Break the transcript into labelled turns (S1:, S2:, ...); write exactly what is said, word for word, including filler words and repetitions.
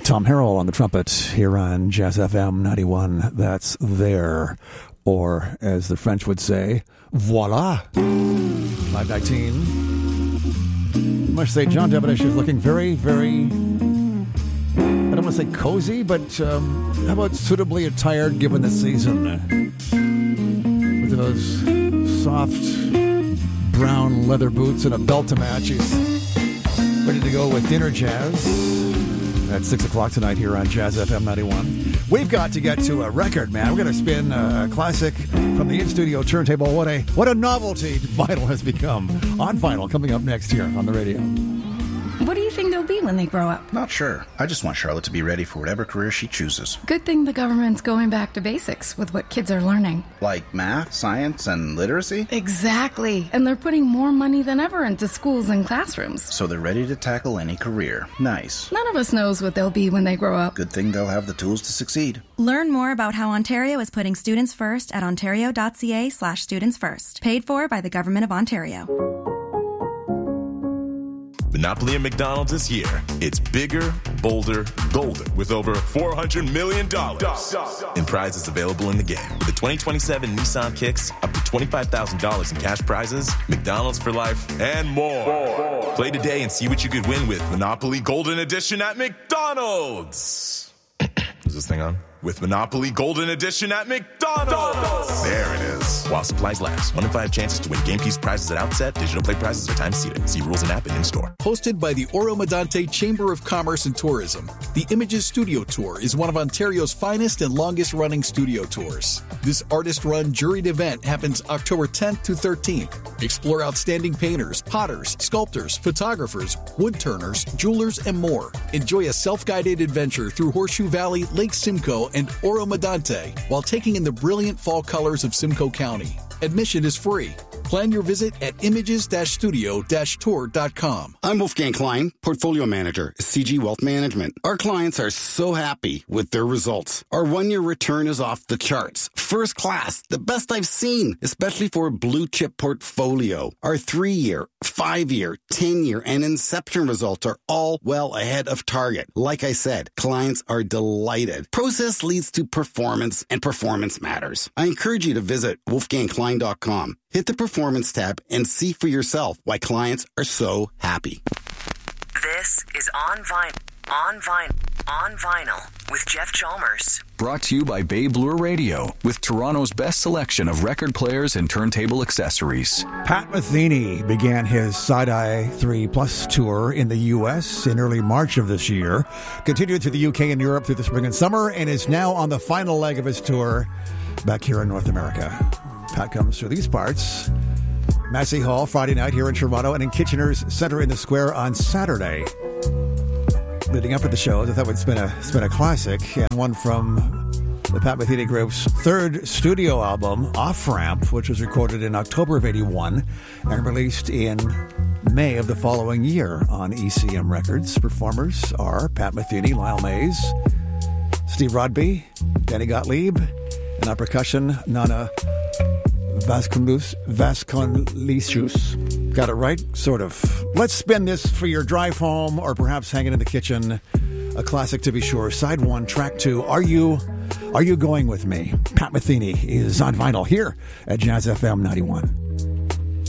S1: Tom Harrell on the trumpet here on Jazz F M ninety-one. That's there. Or, as the French would say, voila. five nineteen. I must say, John Debedesh is looking very, very, I don't want to say cozy, but um, how about suitably attired given the season? With those soft brown leather boots and a belt to match. He's ready to go with dinner jazz at six o'clock tonight here on Jazz F M ninety-one. We've got to get to a record, man. We're going to spin a classic from the in-studio turntable. What a what a novelty vinyl has become. On vinyl, coming up next here on the radio.
S2: What do you think they'll be when they grow up?
S3: Not sure. I just want Charlotte to be ready for whatever career she chooses.
S2: Good thing the government's going back to basics with what kids are learning.
S3: Like math, science, and literacy?
S2: Exactly. And they're putting more money than ever into schools and classrooms.
S3: So they're ready to tackle any career. Nice.
S2: None of us knows what they'll be when they grow up.
S3: Good thing they'll have the tools to succeed.
S4: Learn more about how Ontario is putting students first at ontario.ca slash students first. Paid for by the Government of Ontario.
S5: Monopoly at McDonald's is here. It's bigger, bolder, golden, with over four hundred million dollars in prizes available in the game. With the twenty twenty-seven Nissan Kicks, up to twenty-five thousand dollars in cash prizes, McDonald's for life, and more. more. Play today and see what you could win with Monopoly Golden Edition at McDonald's. Is this thing on? With Monopoly Golden Edition at McDonald's. There it is. While supplies last. One in five chances to win game piece prizes at outset. Digital play prizes are time seated. See rules and app and in-store.
S6: Hosted by the Oro-Medonte Chamber of Commerce and Tourism, the Images Studio Tour is one of Ontario's finest and longest-running studio tours. This artist-run juried event happens October tenth to thirteenth. Explore outstanding painters, potters, sculptors, photographers, woodturners, jewelers, and more. Enjoy a self-guided adventure through Horseshoe Valley, Lake Simcoe, and Oro-Medonte while taking in the brilliant fall colors of Simcoe County. Admission is free. Plan your visit at images studio tour dot com.
S7: I'm Wolfgang Klein, Portfolio Manager, C G Wealth Management. Our clients are so happy with their results. Our one-year return is off the charts. First class, the best I've seen, especially for a blue-chip portfolio. Our three-year, five-year, ten-year, and Inception results are all well ahead of target. Like I said, clients are delighted. Process leads to performance, and performance matters. I encourage you to visit wolfgang klein dot com. Hit the Performance tab and see for yourself why clients are so happy.
S8: This is On Vinyl, On Vinyl, On Vinyl with Jeff Chalmers.
S9: Brought to you by Babe Lure Radio with Toronto's best selection of record players and turntable accessories.
S1: Pat Metheny began his Side-Eye three Plus tour in the U S in early March of this year, continued to the U K and Europe through the spring and summer, and is now on the final leg of his tour back here in North America. Pat comes through these parts. Massey Hall Friday night here in Toronto, and in Kitchener's Centre in the Square on Saturday. Leading up to the show, I thought it's been a it's been a classic, and one from the Pat Metheny Group's third studio album, Off Ramp, which was recorded in October of eighty-one and released in May of the following year on E C M Records. Performers are Pat Metheny, Lyle Mays, Steve Rodby, Danny Gottlieb, and on percussion, Nana Vasconcelos. Vasconcelos. Got it right? Sort of. Let's spin this for your drive home or perhaps hanging in the kitchen. A classic to be sure. Side one, track two. Are you, are you going with me? Pat Metheny is on vinyl here at Jazz F M ninety-one.